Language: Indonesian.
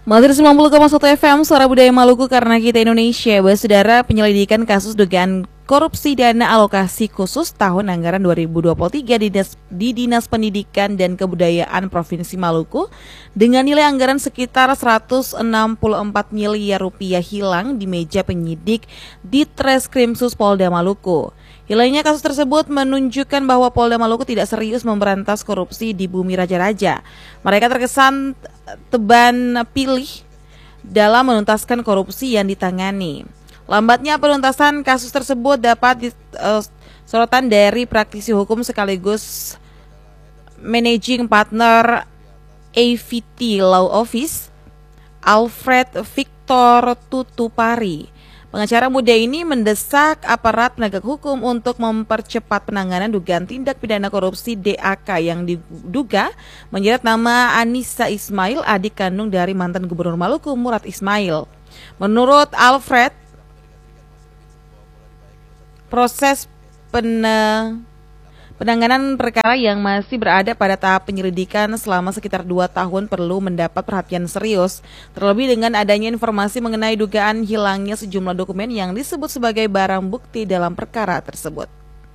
Masih 90,1 FM Suara Budaya Maluku karena kita Indonesia. Saudara, penyelidikan kasus dugaan korupsi dana alokasi khusus tahun anggaran 2023 di Dinas Pendidikan dan Kebudayaan Provinsi Maluku dengan nilai anggaran sekitar 164 miliar rupiah hilang di meja penyidik di Treskrimsus Polda Maluku. Hilangnya kasus tersebut menunjukkan bahwa Polda Maluku tidak serius memberantas korupsi di bumi raja-raja. Mereka terkesan teban pilih dalam menuntaskan korupsi yang ditangani. Lambatnya penuntasan kasus tersebut dapat sorotan dari praktisi hukum sekaligus managing partner AVT Law Office, Alfred Victor Tutupari. Pengacara muda ini mendesak aparat penegak hukum untuk mempercepat penanganan dugaan tindak pidana korupsi DAK yang diduga menyeret nama Anissa Ismail, adik kandung dari mantan Gubernur Maluku Murad Ismail. Menurut Alfred, proses penanganan perkara yang masih berada pada tahap penyelidikan selama sekitar 2 tahun perlu mendapat perhatian serius, terlebih dengan adanya informasi mengenai dugaan hilangnya sejumlah dokumen yang disebut sebagai barang bukti dalam perkara tersebut.